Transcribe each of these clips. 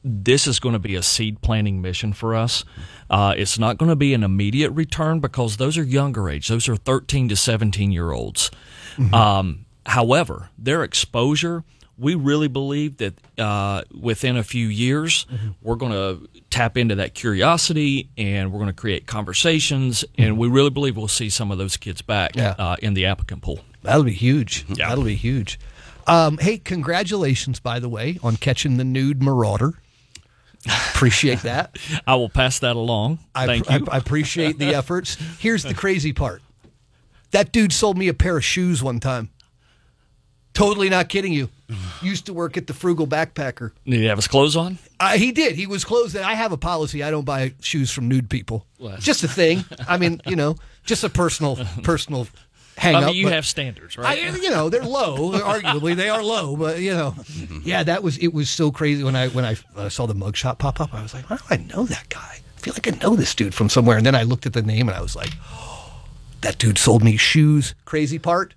this is going to be a seed planting mission for us. It's not going to be an immediate return because those are younger age. Those are 13 to 17-year-olds. Mm-hmm. However, their exposure, we really believe that within a few years, we're going to tap into that curiosity and we're going to create conversations, and we really believe we'll see some of those kids back in the applicant pool. That'll be huge. Yeah. That'll be huge. Hey, congratulations, by the way, on catching the nude marauder. Appreciate that. I will pass that along. Thank you. I appreciate the efforts. Here's the crazy part. That dude sold me a pair of shoes one time. Totally not kidding you. Used to work at the Frugal Backpacker. Did he have his clothes on? He did. He was clothes. I have a policy. I don't buy shoes from nude people. Just a thing. I mean, just a personal hang up. You have standards, right? They're low. Arguably, they are low. But yeah, it was so crazy when I saw the mugshot pop up. I was like, how do I know that guy? I feel like I know this dude from somewhere. And then I looked at the name and I was like, oh, that dude sold me shoes. Crazy part,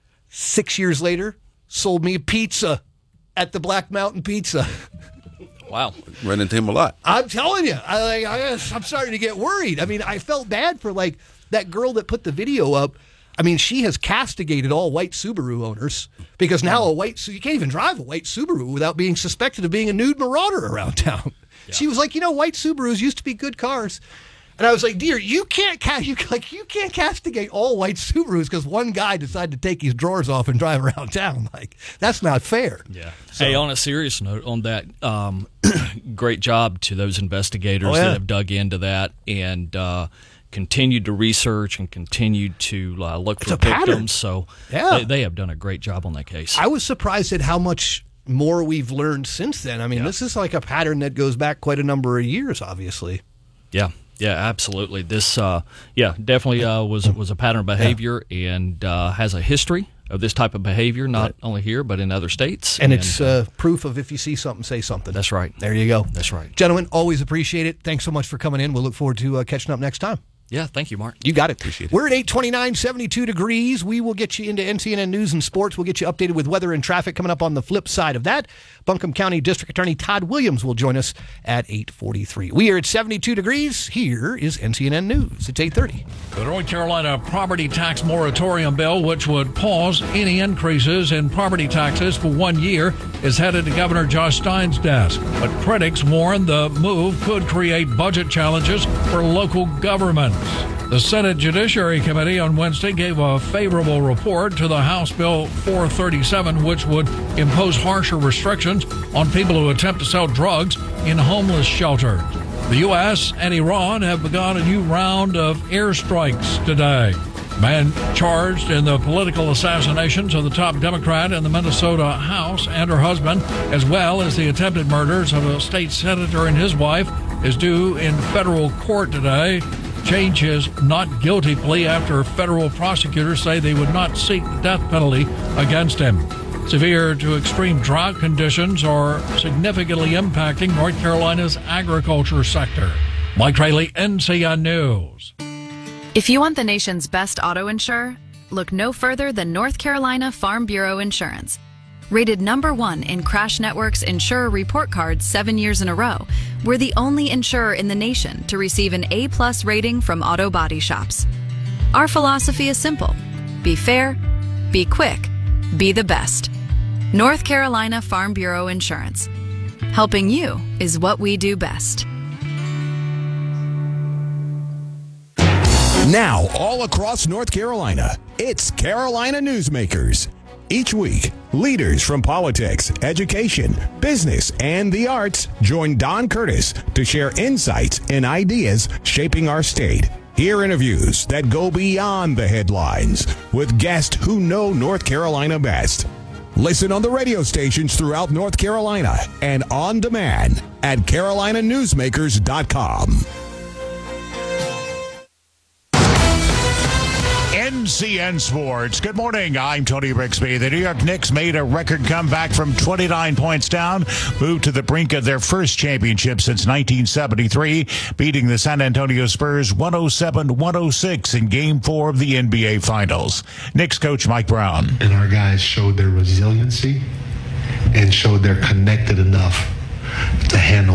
6 years later, sold me a pizza at the Black Mountain Pizza. Wow. Run into him a lot. I'm telling you, I'm starting to get worried. I mean, I felt bad for that girl that put the video up. I mean, she has castigated all white Subaru owners because now you can't even drive a white Subaru without being suspected of being a nude marauder around town. Yeah. She was like, white Subarus used to be good cars. And I was like, dear, you can't castigate all white Subarus because one guy decided to take his drawers off and drive around town. Like, that's not fair. Yeah. So, hey, on a serious note, on that, great job to those investigators that have dug into that and continued to research and continued to look for victims. Pattern. So they have done a great job on that case. I was surprised at how much more we've learned since then. I mean, this is like a pattern that goes back quite a number of years, obviously. Yeah. Yeah, absolutely. This, definitely was a pattern of behavior and has a history of this type of behavior, not only here, but in other states. And it's proof of if you see something, say something. That's right. There you go. That's right. Gentlemen, always appreciate it. Thanks so much for coming in. We'll look forward to catching up next time. Yeah, thank you, Mark. You got it. Appreciate it. We're at 829, 72 degrees. We will get you into NCNN News and Sports. We'll get you updated with weather and traffic coming up on the flip side of that. Buncombe County District Attorney Todd Williams will join us at 8:43. We are at 72 degrees. Here is NCNN News. It's 8:30. The North Carolina property tax moratorium bill, which would pause any increases in property taxes for 1 year, is headed to Governor Josh Stein's desk. But critics warn the move could create budget challenges for local governments. The Senate Judiciary Committee on Wednesday gave a favorable report to the House Bill 437, which would impose harsher restrictions on people who attempt to sell drugs in homeless shelters. The U.S. and Iran have begun a new round of airstrikes today. Man charged in the political assassinations of the top Democrat in the Minnesota House and her husband, as well as the attempted murders of a state senator and his wife, is due in federal court today. Change his not guilty plea after federal prosecutors say they would not seek the death penalty against him. Severe to extreme drought conditions are significantly impacting North Carolina's agriculture sector. Mike Rayleigh, NCN News. If you want the nation's best auto insurer, look no further than North Carolina Farm Bureau Insurance. Rated #1 in Crash Network's Insurer Report Card 7 years in a row, we're the only insurer in the nation to receive an A+ rating from auto body shops. Our philosophy is simple. Be fair, be quick, be the best. North Carolina Farm Bureau Insurance. Helping you is what we do best. Now, all across North Carolina, it's Carolina Newsmakers. Each week, leaders from politics, education, business, and the arts join Don Curtis to share insights and ideas shaping our state. Hear interviews that go beyond the headlines with guests who know North Carolina best. Listen on the radio stations throughout North Carolina and on demand at carolinanewsmakers.com. NCN Sports. Good morning. I'm Tony Brixby. The New York Knicks made a record comeback from 29 points down, moved to the brink of their first championship since 1973, beating the San Antonio Spurs 107-106 in Game 4 of the NBA Finals. Knicks coach Mike Brown. And our guys showed their resiliency and showed they're connected enough to handle